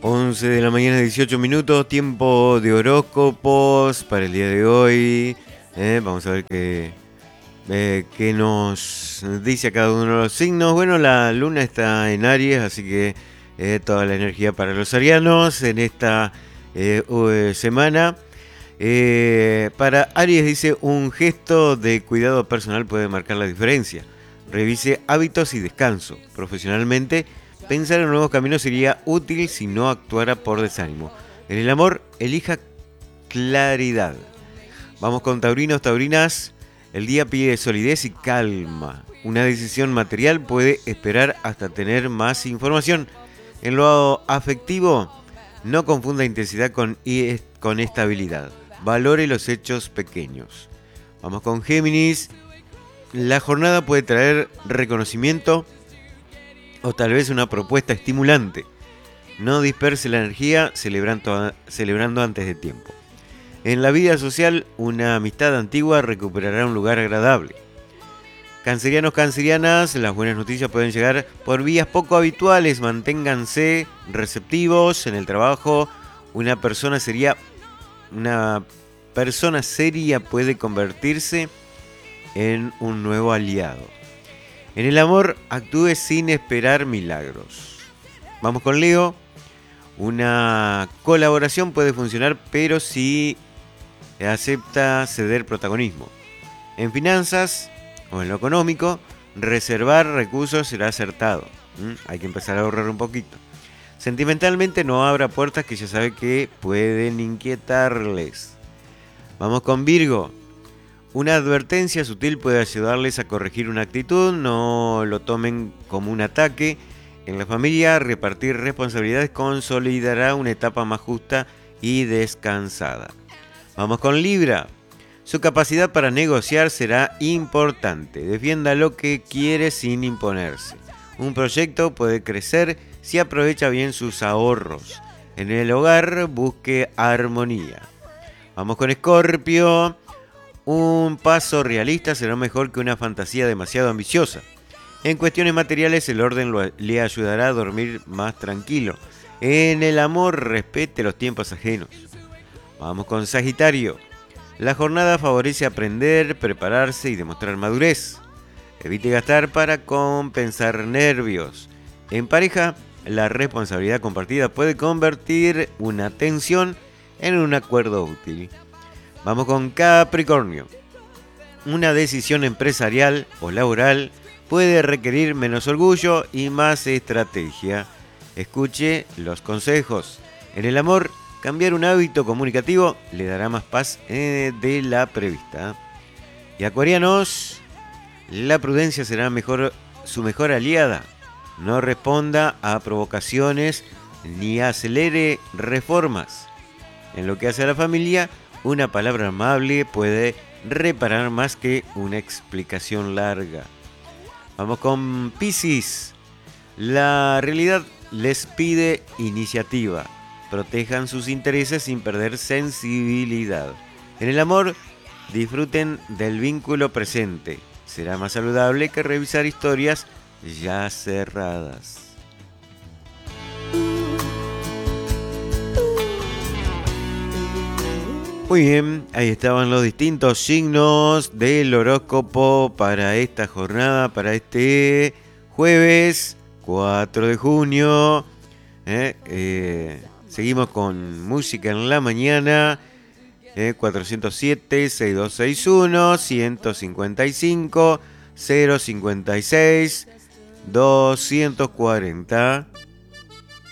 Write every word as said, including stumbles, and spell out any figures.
once de la mañana, dieciocho minutos, tiempo de horóscopos para el día de hoy. Eh, vamos a ver qué, eh, qué nos dice a cada uno de los signos. Bueno, la luna está en Aries, así que eh, toda la energía para los arianos en esta eh, uh, semana. Eh, para Aries dice, un gesto de cuidado personal puede marcar la diferencia. Revise hábitos y descanso. Profesionalmente, pensar en nuevos caminos sería útil si no actuara por desánimo. En el amor, elija claridad. Vamos con taurinos, taurinas. El día pide solidez y calma. Una decisión material puede esperar hasta tener más información. En lo afectivo, no confunda intensidad con, con estabilidad. Valore los hechos pequeños. Vamos con Géminis. La jornada puede traer reconocimiento o tal vez una propuesta estimulante. No disperse la energía celebrando, celebrando antes de tiempo. En la vida social, una amistad antigua recuperará un lugar agradable. Cancerianos, cancerianas, las buenas noticias pueden llegar por vías poco habituales. Manténganse receptivos en el trabajo. Una persona sería, una persona seria puede convertirse en un nuevo aliado. En el amor, actúe sin esperar milagros. Vamos con Leo. Una colaboración puede funcionar, pero si acepta ceder protagonismo. En finanzas o en lo económico, reservar recursos será acertado. ¿Mm? Hay que empezar a ahorrar un poquito. Sentimentalmente no abra puertas que ya sabe que pueden inquietarles. Vamos con Virgo. Una advertencia sutil puede ayudarles a corregir una actitud, no lo tomen como un ataque. En la familia, repartir responsabilidades consolidará una etapa más justa y descansada. Vamos con Libra. Su capacidad para negociar será importante. Defienda lo que quiere sin imponerse. Un proyecto puede crecer si aprovecha bien sus ahorros. En el hogar, busque armonía. Vamos con Escorpio. Un paso realista será mejor que una fantasía demasiado ambiciosa. En cuestiones materiales, el orden lo, le ayudará a dormir más tranquilo. En el amor, respete los tiempos ajenos. Vamos con Sagitario. La jornada favorece aprender, prepararse y demostrar madurez. Evite gastar para compensar nervios. En pareja, la responsabilidad compartida puede convertir una tensión en un acuerdo útil. Vamos con Capricornio. Una decisión empresarial o laboral puede requerir menos orgullo y más estrategia. Escuche los consejos. En el amor, cambiar un hábito comunicativo le dará más paz eh, de la prevista. Y acuarianos, la prudencia será mejor, su mejor aliada. No responda a provocaciones ni acelere reformas. En lo que hace a la familia, una palabra amable puede reparar más que una explicación larga. Vamos con Piscis. La realidad les pide iniciativa. Protejan sus intereses sin perder sensibilidad. En el amor, disfruten del vínculo presente. Será más saludable que revisar historias ya cerradas. Muy bien, ahí estaban los distintos signos del horóscopo para esta jornada, para este jueves cuatro de junio. Eh, eh, seguimos con música en la mañana. Eh, cuatro cero siete, seis dos seis uno, uno cinco cinco, cero cinco seis, doscientos cuarenta.